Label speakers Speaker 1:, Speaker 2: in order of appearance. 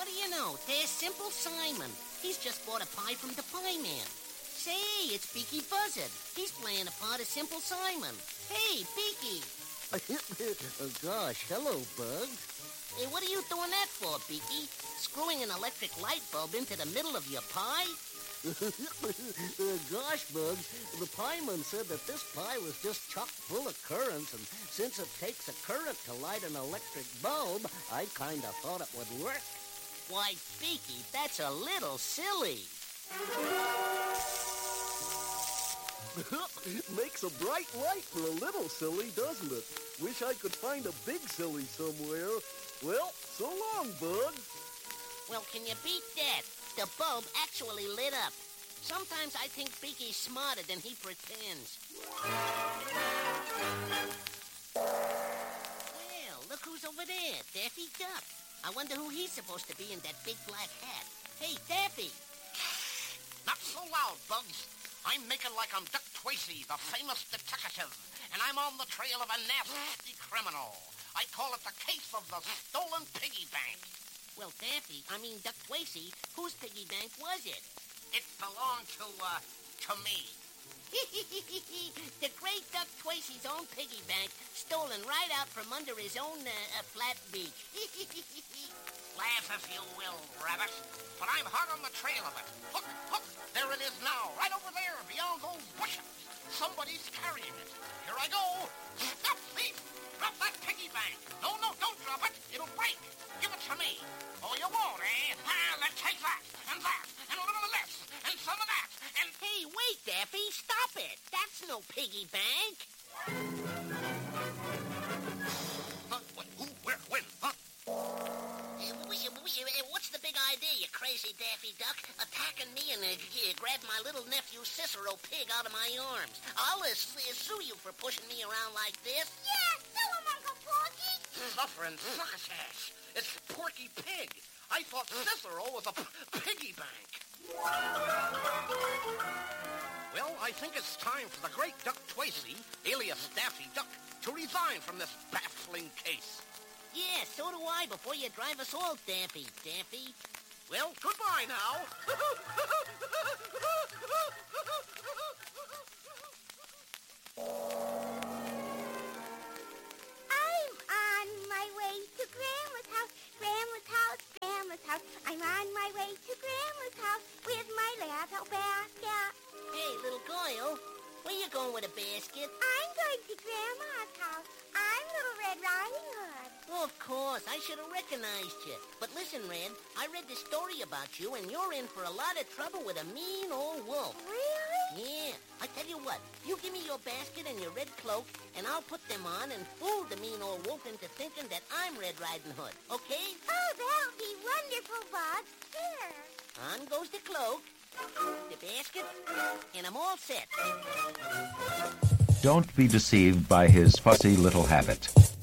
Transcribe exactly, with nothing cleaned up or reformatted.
Speaker 1: what do you know? There's Simple Simon. He's just bought a pie from the Pie Man. Say, it's Beaky Buzzard. He's playing a part of Simple Simon. Hey, Beaky.
Speaker 2: Oh, gosh, hello, Bugs.
Speaker 1: Hey, what are you doing that for, Beaky? Screwing an electric light bulb into the middle of your pie?
Speaker 2: uh, gosh, Bugs, the pieman said that this pie was just chock full of currents, and since it takes a current to light an electric bulb, I kind of thought it would work.
Speaker 1: Why, Beaky, that's a little silly.
Speaker 3: Makes a bright light for a little silly, doesn't it? Wish I could find a big silly somewhere. Well, so long, Bugs.
Speaker 1: Well, can you beat that? The bulb actually lit up. Sometimes I think Beaky's smarter than he pretends. Well, look who's over there, Daffy Duck. I wonder who he's supposed to be in that big black hat. Hey, Daffy.
Speaker 4: Not so loud, Bugs. I'm making like I'm Duck Tracy, the famous detective, and I'm on the trail of a nasty criminal. I call it the case of the stolen piggy bank.
Speaker 1: Well, Daffy, I mean Duck Tracy, whose piggy bank was it?
Speaker 4: It belonged to, uh, to me.
Speaker 1: The great Duck Tracy's own piggy bank, stolen right out from under his own uh, uh, flat beak.
Speaker 4: Laugh if you will, Rabbit, but I'm hot on the trail of it. Look, look, there it is now, right over there, beyond those bushes. Somebody's carrying it. Here I go. Stop, thief! Drop that piggy bank. No, no, don't drop it. It'll break. Give it to me. Oh, you won't, eh? Ah, then take that, and that, and a little of this, and some of that, and...
Speaker 1: Hey, wait, Daffy, stop it. That's no piggy bank.
Speaker 4: Huh? What? Who? Where? When? Huh?
Speaker 1: What's the big idea, you crazy Daffy Duck? Attacking me and uh, grabbing my little nephew Cicero Pig out of my arms. I'll uh, sue you for pushing me around like this.
Speaker 5: Yeah, sue him, Uncle Porky.
Speaker 4: Suffering succotash. It's Porky Pig. I thought Cicero was a p- piggy bank. Well, I think it's time for the great Duck Tracy, alias Daffy Duck, to resign from this baffling case.
Speaker 1: Yeah, so do I, before you drive us all, Daffy. Daffy?
Speaker 4: Well, goodbye now.
Speaker 5: I'm on my way to Grandma's house, Grandma's house, Grandma's house. I'm on my way to Grandma's house with my little basket.
Speaker 1: Hey, little girl, where you going with a basket?
Speaker 5: I'm going to Grandma's house. I'm Little Red Riding Hood.
Speaker 1: Oh, of course, I should have recognized you. But listen, Red, I read the story about you, and you're in for a lot of trouble with a mean old wolf.
Speaker 5: Really?
Speaker 1: Yeah, I tell you what, you give me your basket and your red cloak, and I'll put them on and fool the mean old wolf into thinking that I'm Red Riding Hood, okay?
Speaker 5: Oh, that'll be wonderful, Bud. Here.
Speaker 1: On goes the cloak, the basket, and I'm all set.
Speaker 6: Don't be deceived by his fussy little habit.